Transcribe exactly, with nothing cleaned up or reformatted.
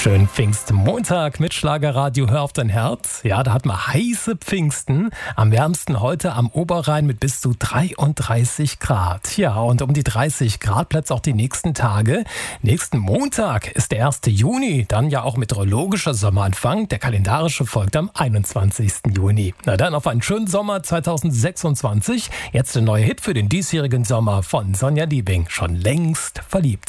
Schönen Pfingstmontag mit Schlagerradio Hör auf dein Herz. Ja, da hatten wir heiße Pfingsten. Am wärmsten heute am Oberrhein mit bis zu dreiunddreißig Grad. Ja, und um die dreißig Grad bleibt es auch die nächsten Tage. Nächsten Montag ist der erste Juni, dann ja auch meteorologischer Sommeranfang. Der kalendarische folgt am einundzwanzigsten Juni. Na dann auf einen schönen Sommer zweitausendsechsundzwanzig. Jetzt der neue Hit für den diesjährigen Sommer von Sonja Liebing. Schon längst verliebt.